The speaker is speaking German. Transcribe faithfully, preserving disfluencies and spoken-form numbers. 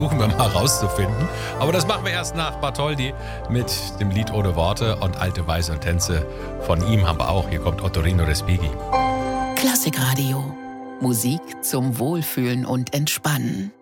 Versuchen wir mal rauszufinden. Aber das machen wir erst nach Bartholdy mit dem Lied Ohne Worte und Alte Weise und Tänze. Von ihm haben wir auch. Hier kommt Ottorino Respighi. Klassikradio. Musik zum Wohlfühlen und Entspannen.